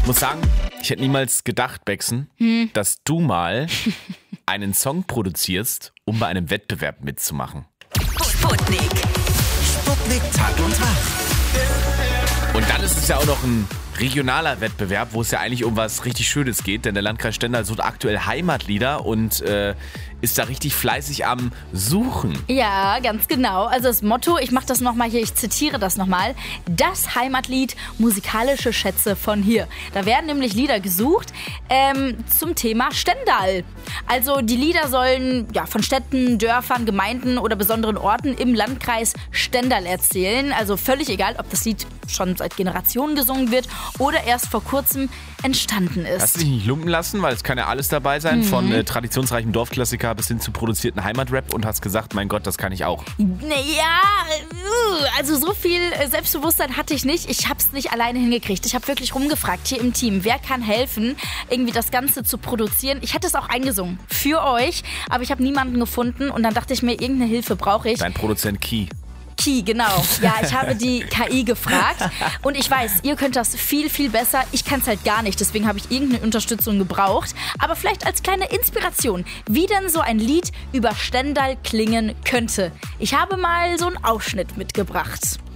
Ich muss sagen, ich hätte niemals gedacht, Bexen, dass du mal einen Song produzierst, um bei einem Wettbewerb mitzumachen. Sputnik. Sputnik Tag und Tag. Und dann ist es ja auch noch ein regionaler Wettbewerb, wo es ja eigentlich um was richtig Schönes geht, denn der Landkreis Stendal sucht aktuell Heimatlieder und ist da richtig fleißig am Suchen. Ja, ganz genau. Also das Motto, ich mache das nochmal hier, ich zitiere das nochmal. Das Heimatlied, musikalische Schätze von hier. Da werden nämlich Lieder gesucht zum Thema Stendal. Also die Lieder sollen von Städten, Dörfern, Gemeinden oder besonderen Orten im Landkreis Stendal erzählen. Also völlig egal, ob das Lied schon seit Generationen gesungen wird oder erst vor kurzem entstanden ist. Hast du dich nicht lumpen lassen, weil es kann ja alles dabei sein, von traditionsreichem Dorfklassiker bis hin zu produzierten Heimatrap und hast gesagt, mein Gott, das kann ich auch. Naja, also so viel Selbstbewusstsein hatte ich nicht. Ich habe es nicht alleine hingekriegt. Ich habe wirklich rumgefragt hier im Team, wer kann helfen, irgendwie das Ganze zu produzieren. Ich hätte es auch eingesungen für euch, aber ich habe niemanden gefunden und dann dachte ich mir, irgendeine Hilfe brauche ich. Dein Produzent Key. Genau. Ja, ich habe die KI gefragt und ich weiß, ihr könnt das viel, viel besser. Ich kann es halt gar nicht, deswegen habe ich irgendeine Unterstützung gebraucht. Aber vielleicht als kleine Inspiration, wie denn so ein Lied über Stendal klingen könnte. Ich habe mal so einen Ausschnitt mitgebracht.